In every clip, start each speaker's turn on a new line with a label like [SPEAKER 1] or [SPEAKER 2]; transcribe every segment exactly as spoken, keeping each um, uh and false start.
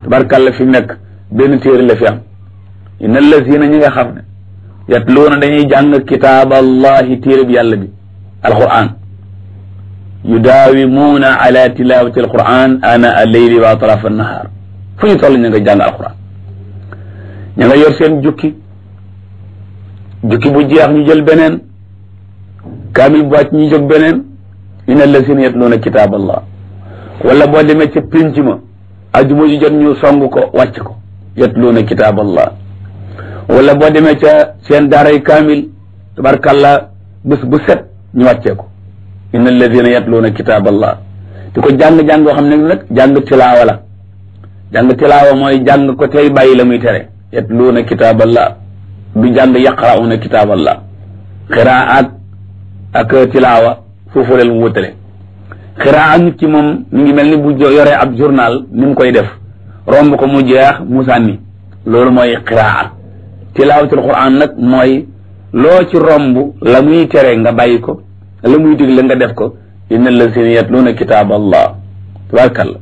[SPEAKER 1] tabarkàlla fi nekk benn téere la fi am inna allazina ñi nga xam ne yatluuna dañuy jàng kitaaballahi téere bi yàlla bi alquran yudaawimuuna ala tilawati alquran ana alleyli wa atrafa annahaar fu ñu toll ñu nga jàng alquran ña nga yor seen jukki jukki bu jeex ñu jël beneen kaamil bu wàcc ñu jóg beneen inna allazina yatluuna kitaaballah wala boo demee ca pénc ma ajuma ji jot ñu song ko wàcc ko yatluuna kitaaballah wala boo demee ca seen daaray kaamil tabarkàlla bés bu set ñu wàccee ko inna alladina yatluuna kitaaballah di ko jàng-jàng boo xam ne nag jàng tilaawa la jàng tilaawa mooy jàng ko tey bàyyi la muy tere yatluuna kitaaballah du jàng yaqrauna kitaaballah xiraat ak tilaawa foofu leen wutale xiraat nit ki moom mi ngi mel ni bu yoree ab journal ni mu koy def romb ko mu jeex mu sànni loolu mooy xiraat tilaawatul quran nag mooy loo ci romb la muy tere nga bàyyi ko la muy digle nga def ko inna allazina yatluuna kitaaballah tabarakalla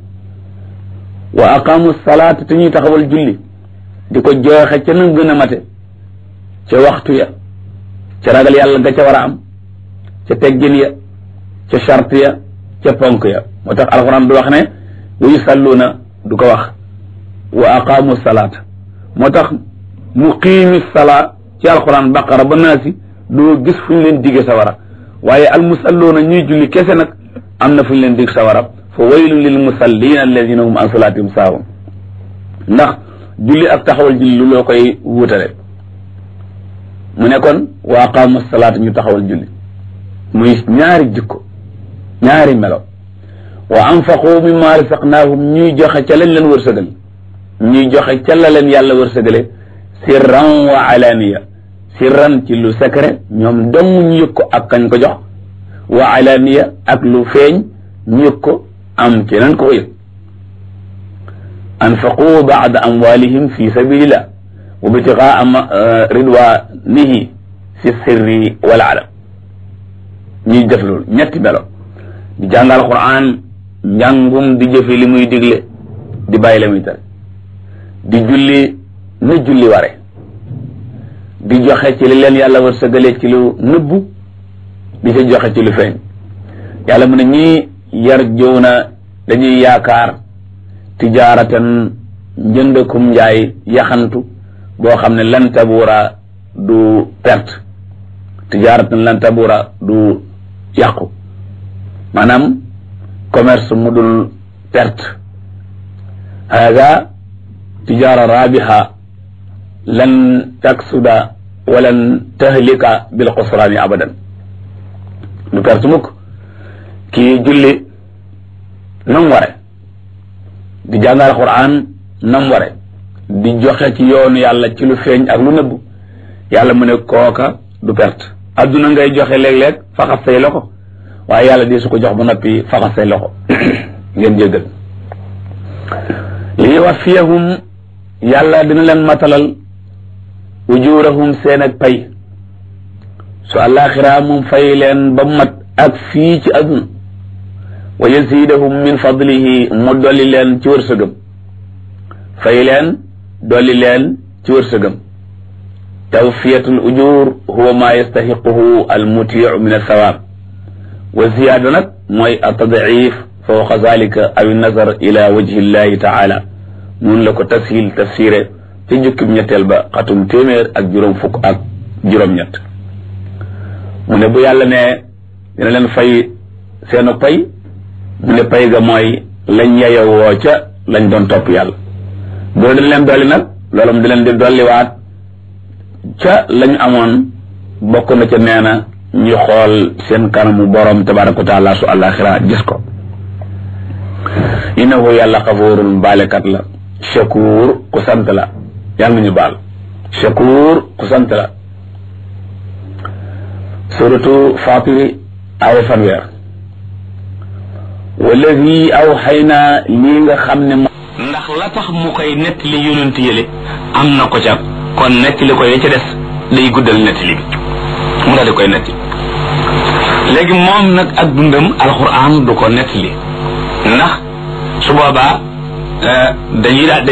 [SPEAKER 1] wa aqamu salaata te ñuy taxawal julli di ko joxe ca nam gën a mate ca waxtu ya ca ragal yàlla nga ca war a am ca teggin ya ca charte ya ca ponk ya moo tax alquran du wax ne wa yusalluuna du ko wax wa aqamu salaata moo tax muqiimi salaa ci alquran baqara ba naasi doo gis fu ñu leen digge sawara waaye almusalluuna ñuy julli kese nag am na fu ñu leen dig sawara fa waylun lil musallina alladina hum an salaatihim saahun ndax julli ak taxawal julli lu loo koy wutale mu ne kon wa aqaamu salaata ñu taxawal julli muy ñaari jikko ñaari melo wa anfaqu mimma rasaqnaahum ñuy joxe ca lañ leen wërsëgal ñuy joxe ca la leen yàlla wërsëgale sirran wa alaniya sirran ci lu secret ñoom dong ñu yëg ko ak kañ ko jox wa alaniya ak lu feeñ ñu yëg ko am keneen ko ko yëg anfaqu ba'da amwalihim fi sabilillah wa bitigaa ridwanihi fi sirri wal alam ñuy def loolu ñetti melo di jàngal Qur'an njàngum di jëfe li muy digle di bàyyi la muy tere di julli na julli ware di joxe ci li leen yàlla wërsëgale ci lu nëbbu di ca joxe ci lu feeñ yàlla mu ne ñii yarjuuna dañuy yaakaar tijaaratan njëndakum njaay yaxantu boo xam ne lan tabuura du perte tijaaratan lan tabuura du yàqu maanaam commerce mu dul perte hada tijaara rabiha lan taksuda walan tahlika bil xusraani abadan du perte mukk kii julli nam ware di jàngal Qur'an nam ware di joxe ci yoonu yàlla ci lu feeñ ak lu nëbb yàlla mu ne kooka du perte adduna ngay joxe léeg-léeg faxas say loxo waaye yàlla di su ko jox ba noppi faxas say loxo ngeen jéggal li yuwaffiyahum yàlla dina leen matalal ujurahum seen ak pay su àllaaxira moom fay leen ba mat ak fii ci adduna wa yazidahum min fadlihi mu dolli leen ci wërsëgam fay leen dolli leen ci wërsëgam tawfiyatul ujur huwa ma yastahiquhu almutiu min althawab wa ziyaada nag mooy atadif fawqa zalika aw nazar ila wajhi llahi taala mun la ko tashil tafsiré ci jukkib ñetteel ba xatum téeméer ak juróom fukk ak juróom-ñett mu ne bu yàlla ne dina leen fay seenu pay mu ne pay ga mooy lañ yeyowoo ca lañ doon topp yàlla boo dañ leen dolli nag loolu mu di leen di dolliwaat ca lañ amoon bokk na ca nee na ñu xool seen kanamu borom tabaraka wa taala su àllaaxira gis ko innahu yàlla xafuurun baalekat la shakuur ku sant la yàlla nañu baal shakuur ku sant la suratu Faatiri aaya fanweer wallazi awxaynaa lii nga xam ne ndax la tax mu koy nettali yonent yële am na ko ca kon nettali ko ya ca des day guddal nettali bi mu daal di koy nettali léegi moom nag ak dundam alxuraan du ko nettali ndax su boobaa dañuy daal